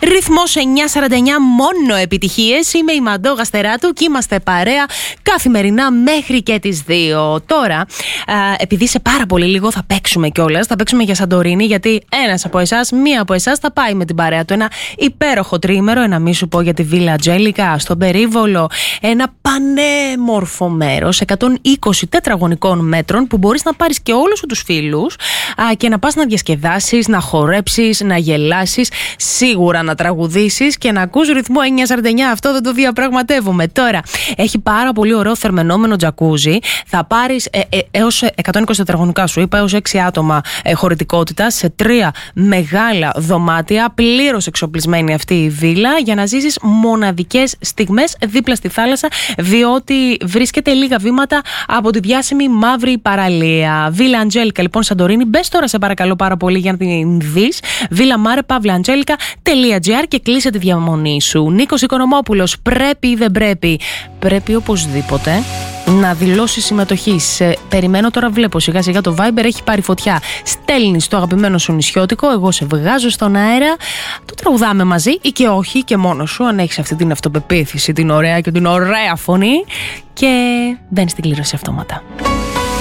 Ρυθμός 949, μόνο επιτυχίες. Είμαι η Μαντώ Γαστεράτου και είμαστε παρέα καθημερινά μέχρι και τις 2. Τώρα, επειδή σε πάρα πολύ λίγο θα παίξουμε κιόλας, θα παίξουμε για Σαντορίνη, γιατί ένας από εσάς, μία από εσάς θα πάει με την παρέα του ένα υπέροχο τρίμερο, ένα μη σου πω για τη Βίλα Αντζέλικα, στον Περίβολο, ένα πανέμορφο μέρος 120 τετραγωνικών μέτρων που μπορείς να πάρεις και όλους σου τους φίλους και να πας να διασκεδάσεις, να χορέψεις, να γελάσεις, σίγουρα να τραγουδήσεις και να ακούς ρυθμό 949. Αυτό δεν το διαπραγματεύομαι. Τώρα, έχει πάρα πολύ ωραίο θερμαινόμενο τζακούζι. Θα πάρεις έως 120 τετραγωνικά, σου είπα, έως 6 άτομα χωρητικότητα σε 3 μεγάλα δωμάτια, πλήρως εξοπλισμένη αυτή η βίλα, για να ζήσεις μοναδικές στιγμές δίπλα στη θάλασσα, διότι βρίσκεται λίγα βήματα από τη διάσημη μαύρη παραλία. Βίλα Αντζέλικα, λοιπόν, Σαντορίνη. Μπες τώρα, σε παρακαλώ πάρα πολύ, για να την δεις. villamare.gr και κλείσε τη διαμονή σου. Νίκος Οικονομόπουλος, πρέπει ή δεν πρέπει? Πρέπει οπωσδήποτε να δηλώσει συμμετοχή. Περιμένω τώρα, βλέπω σιγά σιγά το Viber έχει πάρει φωτιά. Στέλνεις το αγαπημένο σου νησιώτικο, εγώ σε βγάζω στον αέρα, το τραγουδάμε μαζί ή και όχι και μόνος σου, αν έχεις αυτή την αυτοπεποίθηση, την ωραία και την ωραία φωνή, και μπαίνεις στην κλήρωση αυτόματα.